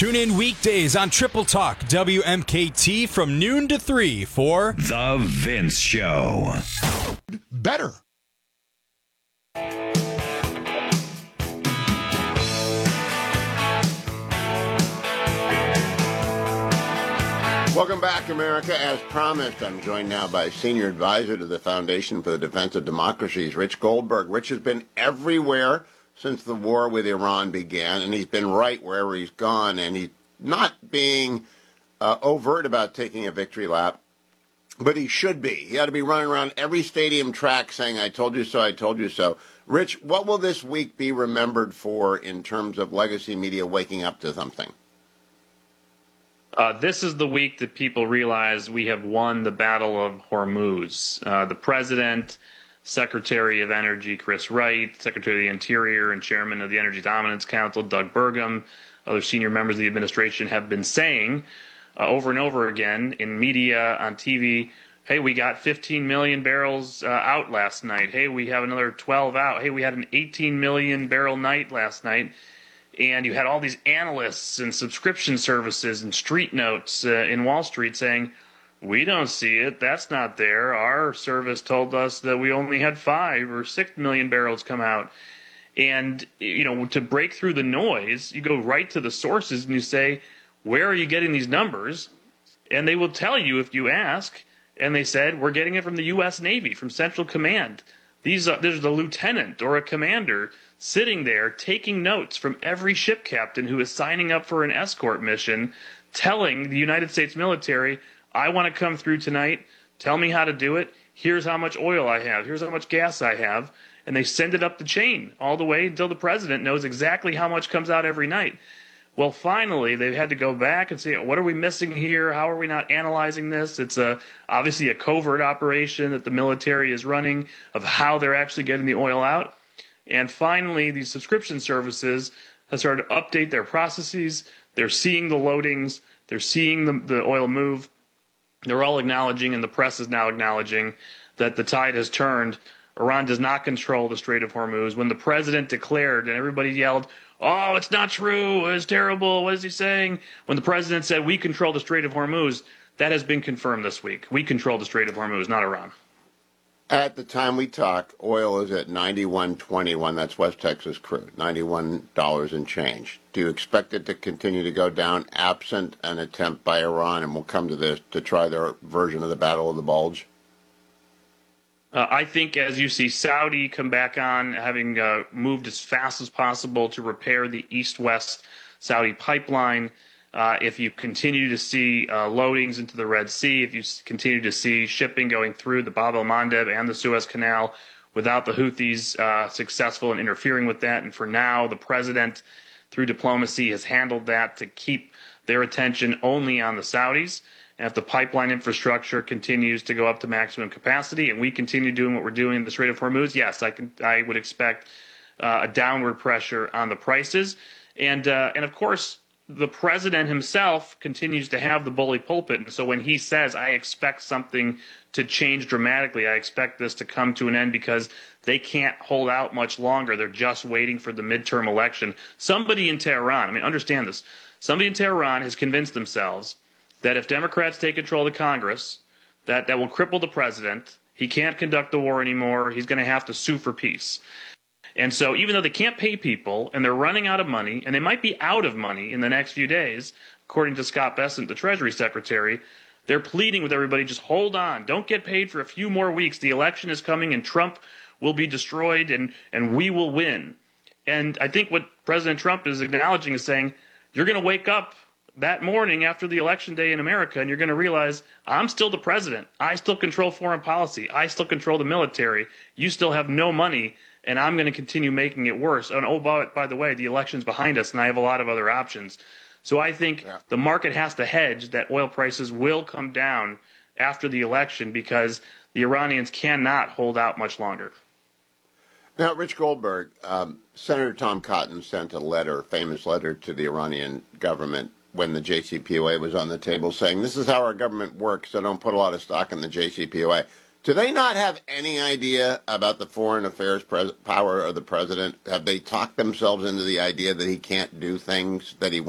Tune in weekdays on Triple Talk WMKT from noon to 3 for The Vince Show. Better. Welcome back, America. As promised, I'm joined now by Senior Advisor to the Foundation for the Defense of Democracies, Rich Goldberg. Rich has been everywhere since the war with Iran began, and he's been right wherever he's gone, and he's not being overt about taking a victory lap, but he should be. He ought to be running around every stadium track saying, I told you so, I told you so. Rich, what will this week be remembered for in terms of legacy media waking up to something? This is the week that people realize we have won the Battle of Hormuz. The President, Secretary of Energy Chris Wright, Secretary of the Interior and Chairman of the Energy Dominance Council Doug Burgum, other senior members of the administration have been saying over and over again in media, on TV, hey, we got 15 million barrels out last night. Hey, we have another 12 out. Hey, we had an 18 million barrel night last night. And you had all these analysts and subscription services and street notes in Wall Street saying, we don't see it. That's not there. Our service told us that we only had 5 or 6 million barrels come out. And, you know, to break through the noise, you go right to the sources and you say, where are you getting these numbers? And they will tell you if you ask. And they said, we're getting it from the U.S. Navy, from Central Command. There's a lieutenant or a commander sitting there taking notes from every ship captain who is signing up for an escort mission, telling the United States military, I want to come through tonight. Tell me how to do it. Here's how much oil I have. Here's how much gas I have. And they send it up the chain all the way until the president knows exactly how much comes out every night. Well, finally, they've had to go back and say, what are we missing here? How are we not analyzing this? It's obviously a covert operation that the military is running of how they're actually getting the oil out. And finally, these subscription services have started to update their processes. They're seeing the loadings. They're seeing the oil move. They're all acknowledging, and the press is now acknowledging, that the tide has turned. Iran does not control the Strait of Hormuz. When the president declared and everybody yelled, oh, it's not true, it's terrible, what is he saying? When the president said, we control the Strait of Hormuz, that has been confirmed this week. We control the Strait of Hormuz, not Iran. At the time we talk, oil is at $91.21. That's West Texas crude, $91 and change. Do you expect it to continue to go down absent an attempt by Iran, and we'll come to this, to try their version of the Battle of the Bulge? I think as you see Saudi come back on, having moved as fast as possible to repair the east-west Saudi pipeline, if you continue to see loadings into the Red Sea, if you continue to see shipping going through the Bab el-Mandeb and the Suez Canal without the Houthis successful in interfering with that, and for now the president, through diplomacy, has handled that to keep their attention only on the Saudis. And if the pipeline infrastructure continues to go up to maximum capacity and we continue doing what we're doing in the Strait of Hormuz, yes, I would expect a downward pressure on the prices. And of course, the president himself continues to have the bully pulpit. And so when he says, I expect something to change dramatically, I expect this to come to an end because they can't hold out much longer. They're just waiting for the midterm election. Somebody in Tehran, I mean, understand this, somebody in Tehran has convinced themselves that if Democrats take control of the Congress, that will cripple the president. He can't conduct the war anymore. He's going to have to sue for peace. And so even though they can't pay people and they're running out of money, and they might be out of money in the next few days, according to Scott Bessent, the Treasury Secretary, they're pleading with everybody, just hold on. Don't get paid for a few more weeks. The election is coming and Trump will be destroyed and we will win. And I think what President Trump is acknowledging is saying, you're going to wake up that morning after the election day in America, and you're going to realize I'm still the president. I still control foreign policy. I still control the military. You still have no money, and I'm going to continue making it worse. And oh, by the way, the election's behind us, and I have a lot of other options. So I think the market has to hedge that oil prices will come down after the election because the Iranians cannot hold out much longer. Now, Rich Goldberg, Senator Tom Cotton sent a letter, famous letter, to the Iranian government when the JCPOA was on the table saying, this is how our government works, so don't put a lot of stock in the JCPOA. Do they not have any idea about the foreign affairs power of the president? Have they talked themselves into the idea that he can't do things that he